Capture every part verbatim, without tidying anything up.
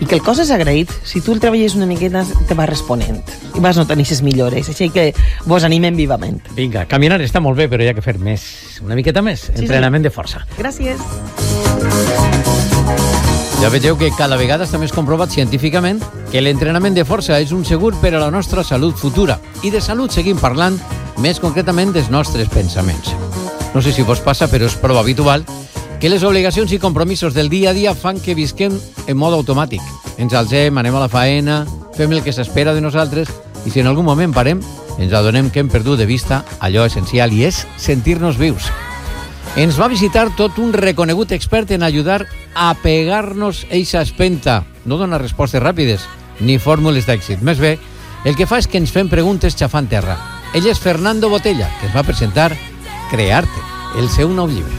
i que el cos és agraït. Si tu el treballes una miqueta, te va responent i vas notant aquestes millores. Així que vos animem vivament. Vinga, caminar està molt bé, però hi ha que fer més, una miqueta més, sí, entrenament sí. de força. Gràcies. Ja vegeu que cada vegada està més comprovat científicament que l'entrenament de força és un segur per a la nostra salut futura. I de salut seguim parlant, més concretament dels nostres pensaments. No sé si vos passa, però és prou habitual que les obligacions i compromisos del dia a dia fan que visquem en mode automàtic. Ens alcem, anem a la faena, fem el que s'espera de nosaltres i si en algun moment parem, ens adonem que hem perdut de vista allò essencial i és sentir-nos vius. Ens va visitar tot un reconegut expert en ajudar a pegar-nos eixa espenta. No dona respostes ràpides ni fórmules d'èxit. Més bé, el que fa és que ens fem preguntes xafant terra. Ell és Fernando Botella, que ens va presentar Crearte, el seu nou llibre.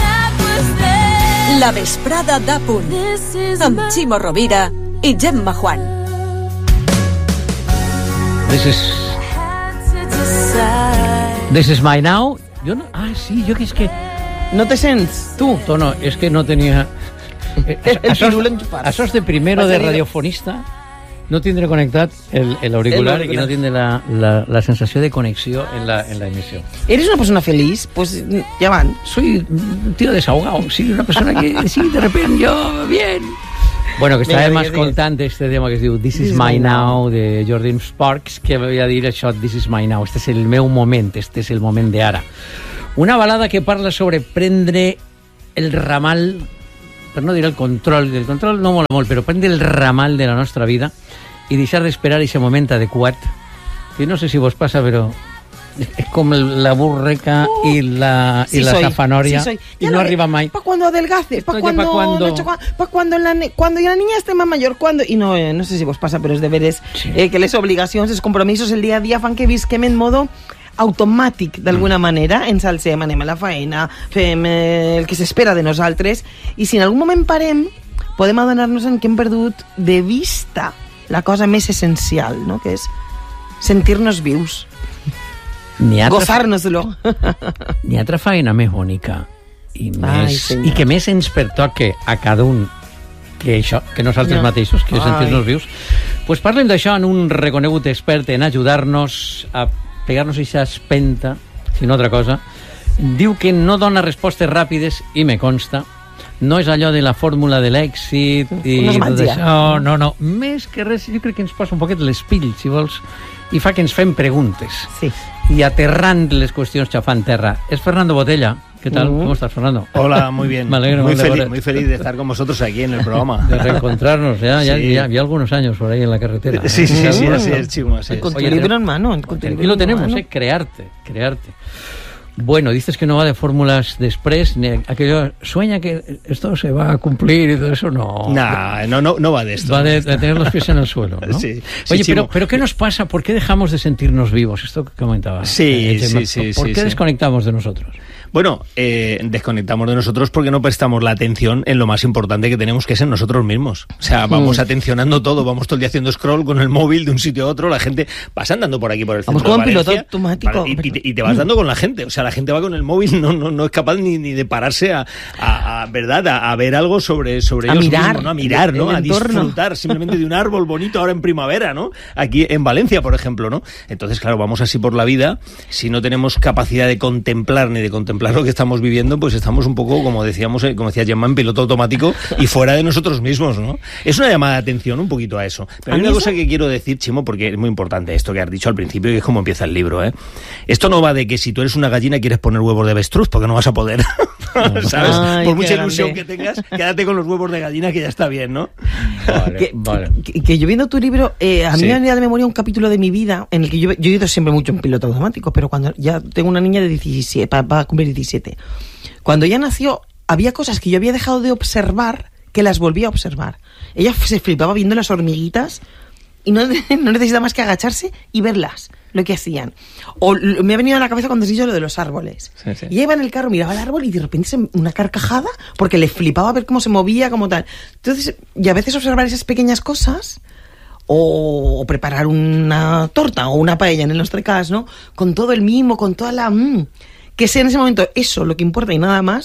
La vesprada d'A Punt, amb Ximo Rovira i Gemma Juan. This is... This is my now. Jo no... Ah, sí, jo que és que... No te sents, tu? No, és que no tenia... El això, pirul enxufat. això és de primero de radiofonista. No tindré connectat l'auricular i no tindré la, la, la sensació de connexió en la, en la emisión. ¿Eres una persona feliz? Pues ya van. Soy un tío desahogado. Sí, una persona que sí, de repente yo, bien. Bueno, que estàvem escoltant este tema que es diu This is my now, de Jordan Sparks, que voy a dir això, This is my now. Este és el meu moment, este és el moment d'ara. Una balada que parla sobre prendre el ramal, per no dir el control, el control no mola molt, però prendre el ramal de la nostra vida i deixar d'esperar aquest moment adequat, que no sé si vos passa, però és com la burreca uh, i la, sí i la soy, zafanoria sí y no, no arriba mai. ¿Para cuando adelgaces? ¿Para no, cuando, pa cuando... no, pa cuando, la, cuando la niña esté más mayor? Cuando... Y no, eh, no sé si vos passa, però és deberes sí. eh, que les obligacions, els compromisos, el dia a dia fan que visquem en modo automàtic, d'alguna mm. manera. Ens alcem, anem a la faena, fem eh, el que s'espera de nosaltres, i si en algun moment parem, podem adonar-nos en que hem perdut de vista la cosa més essencial, no? Que és sentir-nos vius. Gozar-nos-lo. N'hi ha altra feina més bonica i, més, Ai, i que més ens pertoca a cada un que això, que nosaltres no. mateixos, que sentir-nos vius. Pues parlem d'això en un reconegut expert en ajudar-nos a pegar-nos aquesta espenta, si no altra cosa. Diu que no dona respostes ràpides i me consta. No és allò de la fórmula de l'èxit i tot això. No, no. Més que res, jo crec que ens posa un poquet l'espill, si vols, i fa que ens fem preguntes. Sí. Y aterrant les cuestiones chafán terra. Es Fernando Botella. ¿Qué tal? Uh-huh. ¿Cómo estás, Fernando? Hola, muy bien. Me alegro. Muy feliz, muy feliz de estar con vosotros aquí en el programa. De reencontrarnos, ya, sí. ya, ya había algunos años por ahí en la carretera. Sí, sí, sí, sí, así es, Chimo, así es. Con tu libro en mano. Aquí lo tenemos, eh, crearte, crearte. Bueno, dices que no va de fórmulas de express, ni aquello, sueña que esto se va a cumplir y todo eso, no. Nah, no, no, no va de esto. Va de, de tener los pies en el suelo, ¿no? Sí, Oye, sí, pero, pero ¿qué nos pasa? ¿Por qué dejamos de sentirnos vivos? Esto que comentabas. Sí, eh, sí, sí. ¿Por sí, qué sí. desconectamos de nosotros? Bueno, eh, desconectamos de nosotros porque no prestamos la atención en lo más importante que tenemos, que es en nosotros mismos. O sea, vamos mm. atencionando todo, vamos todo el día haciendo scroll con el móvil de un sitio a otro, la gente pasa andando por aquí por el centro vamos de Valencia. Vamos con piloto automático. Y, y, y te vas dando con la gente, o sea, la gente va con el móvil, no, no, no es capaz ni, ni de pararse a, a, a ¿verdad? A, a ver algo sobre, sobre a ellos mirar, mismos, ¿no? A mirar, ¿no? A disfrutar simplemente de un árbol bonito ahora en primavera, ¿no? Aquí en Valencia, por ejemplo, ¿no? Entonces, claro, vamos así por la vida, si no tenemos capacidad de contemplar ni de contemplar lo que estamos viviendo, pues estamos un poco, como decíamos, como decía Gemma, en piloto automático y fuera de nosotros mismos, ¿no? Es una llamada de atención un poquito a eso. Pero hay una cosa que quiero decir, Chimo, porque es muy importante esto que has dicho al principio, y es como empieza el libro, ¿eh? Esto no va de que si tú eres una gallina y quieres poner huevos de avestruz, porque no vas a poder, ¿sabes? Ay, por mucha ilusión grande. que tengas, quédate con los huevos de gallina, que ya está bien, ¿no? Vale, que, vale. Que, que yo viendo tu libro, eh, a mí sí. me venía de memoria un capítulo de mi vida en el que yo, yo he ido siempre mucho en piloto automático, pero cuando ya tengo una niña de diecisiete, va a cumplir diecisiete. Cuando ella nació, había cosas que yo había dejado de observar que las volví a observar. Ella se flipaba viendo las hormiguitas y no, no necesitaba más que agacharse y verlas, lo que hacían. O me ha venido a la cabeza cuando has dicho lo de los árboles. Sí, sí. Y ella iba en el carro, miraba el árbol y de repente se, una carcajada porque le flipaba ver cómo se movía, como tal. Entonces, y a veces observar esas pequeñas cosas... O, o preparar una torta o una paella, en nuestro caso, ¿no? Con todo el mimo, con toda la... Mmm, que sea en ese momento eso lo que importa y nada más,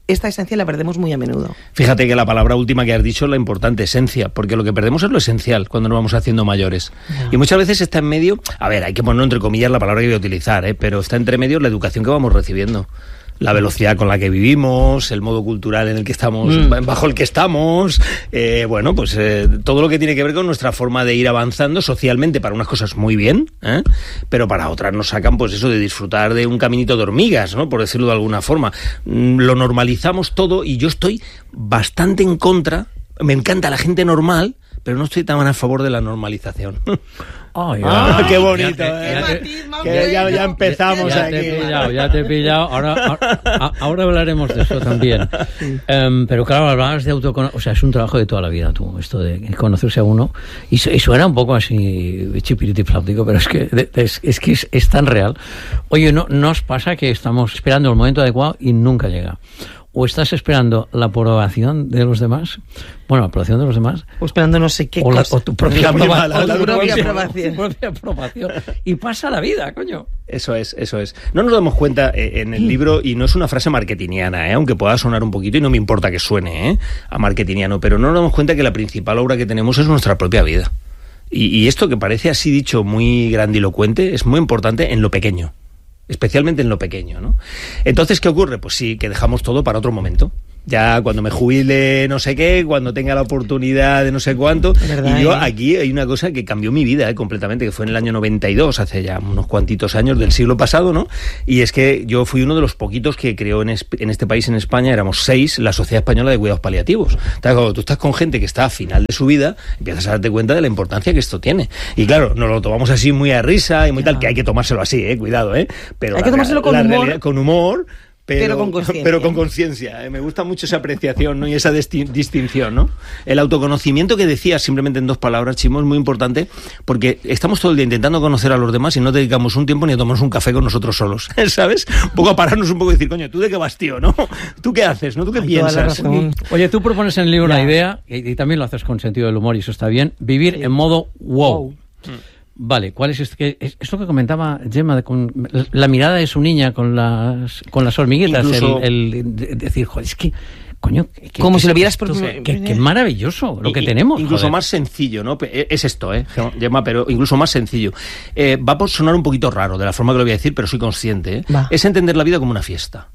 esta esencia la perdemos muy a menudo. Fíjate que la palabra última que has dicho es la importante, esencia, porque lo que perdemos es lo esencial cuando nos vamos haciendo mayores. No. Y muchas veces está en medio, a ver, hay que poner entre comillas la palabra que voy a utilizar, ¿eh? Pero está entre medio la educación que vamos recibiendo. La velocidad con la que vivimos, el modo cultural en el que estamos, mm. bajo el que estamos, eh, bueno, pues eh, todo lo que tiene que ver con nuestra forma de ir avanzando socialmente, para unas cosas muy bien, ¿eh? Pero para otras nos sacan pues eso de disfrutar de un caminito de hormigas, ¿no? Por decirlo de alguna forma. Mm, lo normalizamos todo y yo estoy bastante en contra, me encanta la gente normal, pero no estoy tan a favor de la normalización. Oh, ya. Ah, qué bonito, ya, ¿eh? ya, que ya, ya, ya empezamos ya, ya aquí. Te he pillado, ya te he pillado. Ahora, ahora, ahora hablaremos de eso también. Sí. Um, pero claro, hablabas de autoconocimiento. O sea, es un trabajo de toda la vida, tú, esto de conocerse a uno. Y, y suena un poco así chipiritifláutico, pero es que, es, es, que es, es tan real. Oye, ¿no nos pasa que estamos esperando el momento adecuado y nunca llega? ¿O estás esperando la aprobación de los demás? Bueno, la aprobación de los demás. O esperando no sé qué o, la, cosa. o tu propia, aprobación, la, la, o tu propia tu aprobación. propia aprobación. Y pasa la vida, coño. Eso es, eso es. No nos damos cuenta eh, en el libro, y no es una frase marketingiana, ¿eh? Aunque pueda sonar un poquito, y no me importa que suene ¿eh? a marketingiano, pero no nos damos cuenta que la principal obra que tenemos es nuestra propia vida. Y, y esto que parece así dicho muy grandilocuente es muy importante en lo pequeño. Especialmente en lo pequeño, ¿no? Entonces, ¿qué ocurre? Pues sí, que dejamos todo para otro momento. Ya cuando me jubile no sé qué, cuando tenga la oportunidad de no sé cuánto. Y yo aquí hay una cosa que cambió mi vida ¿eh? completamente, que fue en el año noventa y dos, hace ya unos cuantitos años del siglo pasado, ¿no? Y es que yo fui uno de los poquitos que creó en, es, en este país, en España, éramos seis, la Sociedad Española de Cuidados Paliativos. Entonces, cuando tú estás con gente que está a final de su vida, empiezas a darte cuenta de la importancia que esto tiene. Y claro, nos lo tomamos así muy a risa y muy ya. tal, que hay que tomárselo así, ¿eh? Cuidado, ¿eh? Pero hay que tomárselo con humor. Realidad, con humor. Pero, pero con conciencia. Pero con conciencia. ¿eh? Me gusta mucho esa apreciación, ¿no? Y esa desti- distinción, ¿no? El autoconocimiento que decías, simplemente en dos palabras, Chimo, es muy importante, porque estamos todo el día intentando conocer a los demás y no dedicamos un tiempo ni a tomarnos un café con nosotros solos, ¿sabes? Un poco a pararnos un poco y decir, coño, ¿tú de qué vas, tío, no? ¿Tú qué haces, no? ¿Tú qué Ay, piensas? Oye, tú propones en el libro ya. la idea, y, y también lo haces con sentido del humor, y eso está bien, vivir sí. en modo wow. wow. Mm. Vale, ¿cuál es esto? Es, es lo que comentaba Gemma, de con la mirada de su niña con las con las hormiguitas, Incluso, el, el de, de decir, joder, es que, coño... Que, como que, si lo vieras por... Qué que, que maravilloso lo que y, tenemos. Incluso joder. más sencillo, ¿no? Es esto, ¿eh, Gemma? Pero incluso más sencillo. Eh, va a sonar un poquito raro de la forma que lo voy a decir, pero soy consciente, ¿eh? Es entender la vida como una fiesta.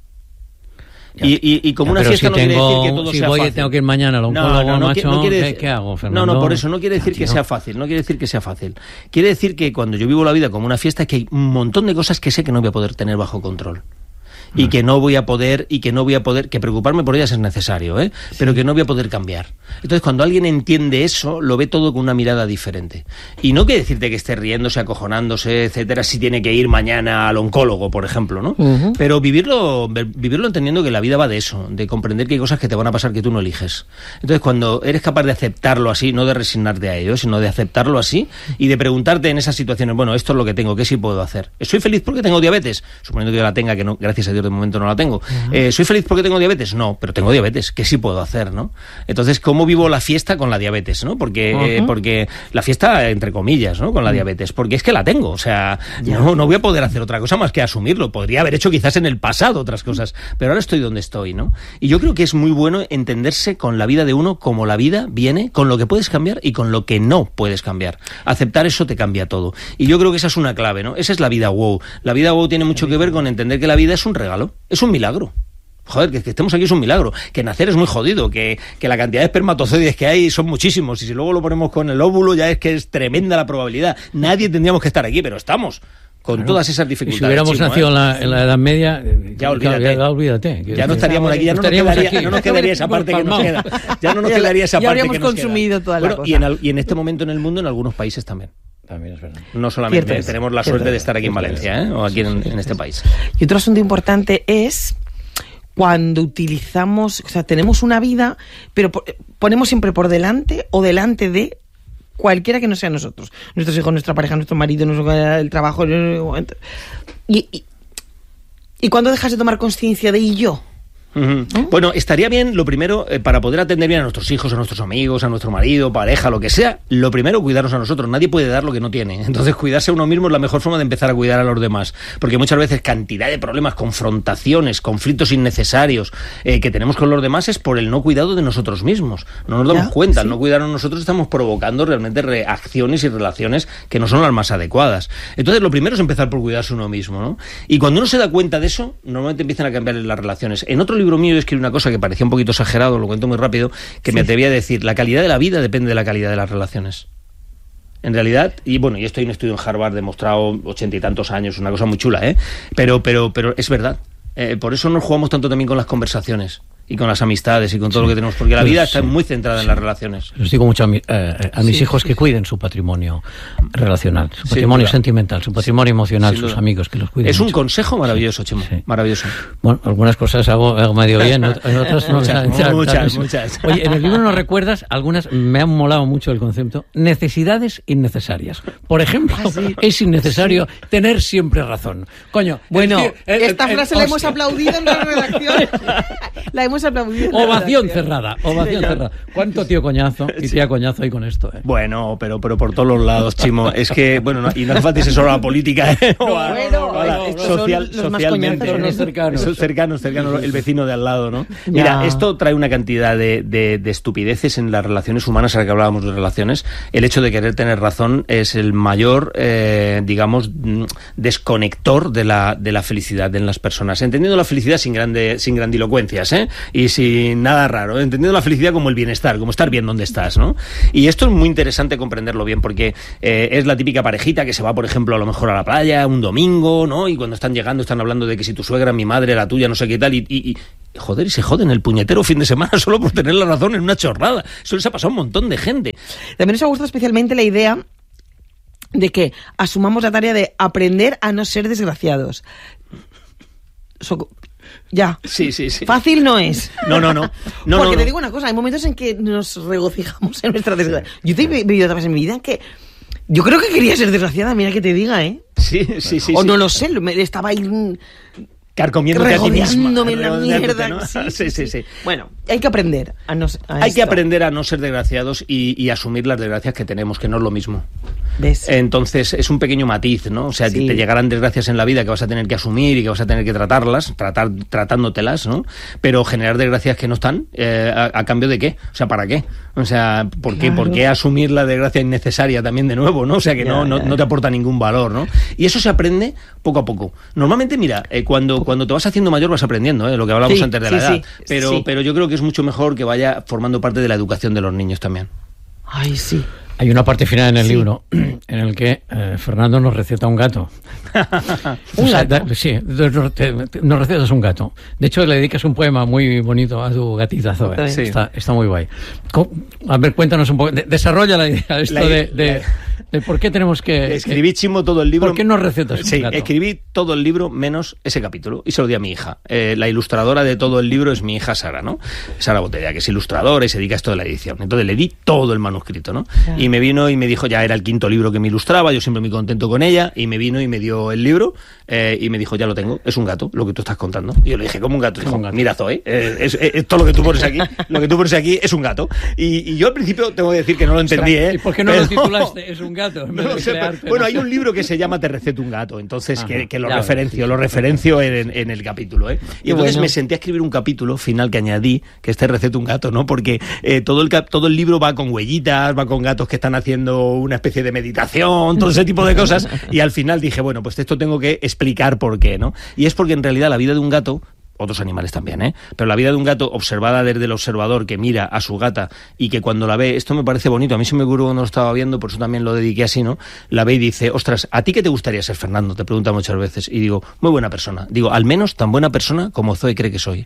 Y, y, y como ya, una fiesta si no tengo, quiere decir que todo si sea voy, fácil. Tengo que ir mañana al oncólogo, no, no, no, macho, no quiere ¿qué, decir, ¿qué hago, Fernando? No, no, por eso no quiere decir ya, que sea fácil, no quiere decir que sea fácil. Quiere decir que cuando yo vivo la vida como una fiesta, es que hay un montón de cosas que sé que no voy a poder tener bajo control. Y que no voy a poder, y que no voy a poder, que preocuparme por ellas es necesario, ¿eh? Sí. Pero que no voy a poder cambiar. Entonces, cuando alguien entiende eso, lo ve todo con una mirada diferente. Y no quiere decirte que esté riéndose, acojonándose, etcétera, si tiene que ir mañana al oncólogo, por ejemplo, ¿no? Uh-huh. Pero vivirlo, vivirlo entendiendo que la vida va de eso, de comprender que hay cosas que te van a pasar que tú no eliges. Entonces, cuando eres capaz de aceptarlo así, no de resignarte a ello, sino de aceptarlo así, y de preguntarte en esas situaciones, bueno, esto es lo que tengo, ¿qué sí puedo hacer? ¿Soy feliz porque tengo diabetes? Suponiendo que yo la tenga, que no, gracias a Dios de momento no la tengo. Uh-huh. Eh, ¿Soy feliz porque tengo diabetes? No, pero tengo diabetes. ¿Qué sí puedo hacer, no? Entonces, ¿cómo vivo la fiesta con la diabetes, no? Porque, uh-huh. eh, porque la fiesta, entre comillas, ¿no? Con la uh-huh. diabetes. Porque es que la tengo. O sea, yeah. no, no voy a poder hacer otra cosa más que asumirlo. Podría haber hecho quizás en el pasado otras cosas, pero ahora estoy donde estoy, ¿no? Y yo creo que es muy bueno entenderse con la vida de uno como la vida viene, con lo que puedes cambiar y con lo que no puedes cambiar. Aceptar eso te cambia todo. Y yo creo que esa es una clave, ¿no? Esa es la vida wow. La vida wow tiene mucho que ver con entender que la vida es un regalo. Es un milagro. Joder, que, que estemos aquí es un milagro. Que nacer es muy jodido, que, que la cantidad de espermatozoides que hay son muchísimos, y si luego lo ponemos con el óvulo ya es que es tremenda la probabilidad. Nadie tendríamos que estar aquí, pero estamos con claro. todas esas dificultades. Si hubiéramos Chimo, nacido ¿eh? en, la, en la Edad Media, ya olvídate. Claro, ya, olvídate. Ya no estaríamos aquí, ya no nos quedaría, aquí. No nos quedaría esa parte que nos queda. Ya no nos quedaría esa ya parte que nos consumido queda. Toda la bueno, cosa. Y en, y en este momento en el mundo, en algunos países también. También es verdad. No solamente Cierto tenemos la suerte de estar aquí en Valencia, ¿eh? O aquí en, en este país. Y otro asunto importante es cuando utilizamos, o sea, tenemos una vida, pero ponemos siempre por delante o delante de cualquiera que no sea nosotros. Nuestros hijos, nuestra pareja, nuestro marido, nuestro, el trabajo. Y, y, y cuando dejas de tomar conciencia de y yo, Uh-huh. ¿Eh? Bueno, estaría bien, lo primero, eh, para poder atender bien a nuestros hijos, a nuestros amigos, a nuestro marido, pareja, lo que sea, lo primero, cuidarnos a nosotros. Nadie puede dar lo que no tiene. Entonces, cuidarse a uno mismo es la mejor forma de empezar a cuidar a los demás. Porque muchas veces cantidad de problemas, confrontaciones, conflictos innecesarios eh, que tenemos con los demás es por el no cuidado de nosotros mismos. No nos damos ¿Ya? cuenta, ¿Sí? al no cuidarnos nosotros estamos provocando realmente reacciones y relaciones que no son las más adecuadas. Entonces, lo primero es empezar por cuidarse uno mismo, ¿no? Y cuando uno se da cuenta de eso, normalmente empiezan a cambiar las relaciones. En otro libro mío yo escribí una cosa que parecía un poquito exagerado, lo cuento muy rápido, que sí. me atrevía a decir, la calidad de la vida depende de la calidad de las relaciones. En realidad, y bueno, y esto hay un estudio en Harvard demostrado ochenta y tantos años, una cosa muy chula, ¿eh? Pero, pero, pero es verdad. Eh, por eso nos jugamos tanto también con las conversaciones y con las amistades y con todo sí. lo que tenemos, porque la vida sí. está muy centrada sí. en las relaciones. Les digo mucho a, mi, eh, a mis sí. hijos que cuiden su patrimonio relacional, su patrimonio sí, sentimental, su patrimonio emocional, sus amigos, que los cuiden. Es mucho. un consejo maravilloso, Chimo, sí. maravilloso. Bueno, algunas cosas hago, hago medio bien, en otras no. muchas, muchas, muchas, muchas. Oye, en el libro nos recuerdas, algunas me han molado mucho el concepto, necesidades innecesarias. Por ejemplo, ah, sí. es innecesario sí. tener siempre razón. Coño, bueno, el, el, esta el, frase el, la hemos aplaudido en la redacción. La hemos aplaudido. Ovación cerrada, ovación cerrada. ¿Cuánto tío coñazo y tía coñazo hay con esto? Eh? Bueno, pero, pero por todos los lados, Chimo. Es que, bueno, no, y no hace falta irse solo a la política, ¿eh? No, a, bueno, a la, no, social, son los socialmente. Son los cercanos. Son cercanos, cercanos, el vecino de al lado, ¿no? Mira, ya. esto trae una cantidad de, de, de estupideces en las relaciones humanas, ahora que hablábamos de relaciones. El hecho de querer tener razón es el mayor, eh, digamos, desconector de la, de la felicidad en las personas. Entendiendo la felicidad sin, grande, sin grandilocuencias, ¿eh? Y sin nada raro, ¿eh? Entendiendo la felicidad como el bienestar, como estar bien donde estás, ¿no? Y esto es muy interesante comprenderlo bien, porque eh, es la típica parejita que se va, por ejemplo, a lo mejor a la playa un domingo, ¿no? Y cuando están llegando están hablando de que si tu suegra, mi madre, la tuya, no sé qué tal, y, y, y joder, y se joden el puñetero fin de semana solo por tener la razón en una chorrada. Eso les ha pasado a un montón de gente. También nos ha gustado especialmente la idea de que asumamos la tarea de aprender a no ser desgraciados. So- Ya. Sí, sí, sí. Fácil no es. No, no, no. no Porque no, te no. digo una cosa, hay momentos en que nos regocijamos en nuestra desgracia. Yo te he vivido otra vez en mi vida en que yo creo que quería ser desgraciada, mira que te diga, ¿eh? Sí, sí, sí. O sí. no lo sé, me estaba ahí carcomiéndote a ti misma. Regodeándome en la mierda. ¿no? Sí, sí, sí, sí. Bueno, hay que aprender a no a Hay esto. que aprender a no ser desgraciados y, y asumir las desgracias que tenemos, que no es lo mismo. ¿Ves? Entonces es un pequeño matiz, ¿no? O sea, Sí. te llegarán desgracias en la vida que vas a tener que asumir y que vas a tener que tratarlas, tratar tratándotelas, ¿no? Pero generar desgracias que no están, eh, a, a cambio de qué? O sea, ¿para qué? O sea, ¿por qué, Claro. ¿por qué asumir la desgracia innecesaria también de nuevo, ¿no? O sea, que Ya, no, no, ya, no te ya. aporta ningún valor, ¿no? Y eso se aprende poco a poco. Normalmente, mira, eh, cuando, cuando te vas haciendo mayor vas aprendiendo, ¿eh? Lo que hablábamos Sí, antes de sí, la edad. sí, pero, sí. pero yo creo que es mucho mejor que vaya formando parte de la educación de los niños también. Ay, sí. Hay una parte final en el Sí. libro en el que eh, Fernando nos receta un gato. ¿Un O sea, gato? da- sí, nos te- nos recetas un gato. De hecho, le dedicas un poema muy bonito a tu gatita Zoe. Está bien. Sí. Está, está muy guay. Co- A ver, cuéntanos un poco. de- desarrolla la idea esto La- de, de, la- de por qué tenemos que... Escribí, Chimo, todo el libro. ¿Por qué no recetas un Sí, gato? escribí todo el libro menos ese capítulo y se lo di a mi hija. Eh, la ilustradora de todo el libro es mi hija Sara, ¿no? Sara Botella, que es ilustradora y se dedica a esto de la edición. Entonces le di todo el manuscrito, ¿no? Claro. Y me vino y me dijo, ya era el quinto libro que me ilustraba, yo siempre muy contento con ella, y me vino y me dio el libro eh, y me dijo, ya lo tengo, es un gato, lo que tú estás contando. Y yo le dije, ¿cómo un gato? Dijo, un gato. mira, Zoe, eh, es, es- es todo lo que tú pones aquí, lo que tú pones aquí es un gato. Y, y yo al principio tengo que decir que no lo entendí, ¿eh? ¿Y por qué no Pero- lo titulaste? Es un gato. en vez No de lo sé, pero- crearte, bueno, no hay sé. un libro que se llama Te receto un gato, entonces Ajá, que, que lo ya ves, referencio, sí, lo sí. referencio en, en el capítulo, ¿eh? Y Qué entonces bueno. me senté a escribir un capítulo final que añadí, que es Te receto un gato, ¿no? Porque eh, todo, el, cap- todo el libro va con huellitas, va con gatos que están haciendo una especie de meditación, todo ese tipo de cosas, y al final dije, bueno, pues esto tengo que explicar por qué, ¿no? Y es porque en realidad la vida de un gato, otros animales también, ¿eh? Pero la vida de un gato observada desde el observador que mira a su gata y que cuando la ve, esto me parece bonito, a mí se me ocurrió cuando lo estaba viendo, por eso también lo dediqué así, ¿no? La ve y dice, ostras, ¿a ti qué te gustaría ser, Fernando? Te pregunta muchas veces. Y digo, muy buena persona. Digo, al menos tan buena persona como Zoe cree que soy.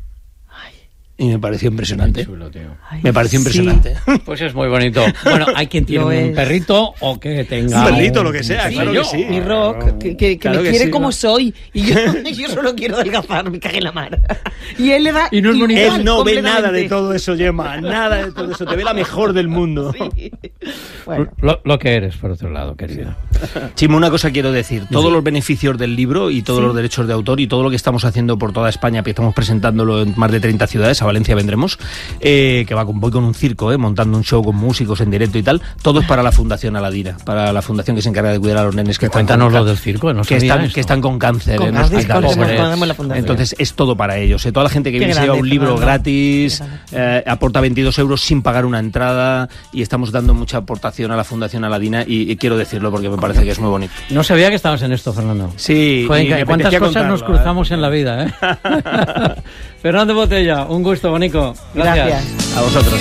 Y me pareció impresionante. Qué chulo, tío. Ay, Me pareció sí. impresionante. Pues es muy bonito. Bueno, hay quien tiene Lo un es. perrito o que tenga... Un perrito, lo que sea, Sí, claro yo. que sí. Mi rock, que, que- que Claro me que quiere sí, como ¿no? soy. Y yo, yo solo quiero adelgazar, me cagué en la mar. Y él le da. Y no es bonito. igual, Él no ve nada de completamente. todo eso, Gemma. Nada de todo eso. Te ve la mejor del mundo. Sí. Bueno. Lo, lo que eres, por otro lado, querida. Chimo, una cosa quiero decir. Todos Sí. los beneficios del libro y todos Sí. los derechos de autor y todo lo que estamos haciendo por toda España, que estamos presentándolo en más de treinta ciudades, a Valencia vendremos, eh, que va con, voy con un circo, eh, montando un show con músicos en directo y tal, todo es para la Fundación Aladina, para la fundación que se encarga de cuidar a los nenes que están Cuéntanos con lo can- del circo, no que sabía están, esto. que están con cáncer Con en cáncer, hospitales. con- Pobres. con- con la fundación. Entonces es todo para ellos. eh. Toda la gente que Qué viene se lleva grande, un libro Fernando. gratis, Qué grande. eh, aporta veintidós euros sin pagar una entrada y estamos dando mucha aportación a la Fundación Aladina y, y quiero decirlo porque me parece que es muy bonito. No sabía que estabas en esto, Fernando. Sí, Joder, y me ¿cuántas apetecía cosas nos contarlo, cruzamos en la vida, eh? Fernando Botella, un gusto, Bonico. Gracias. Gracias. A vosotros.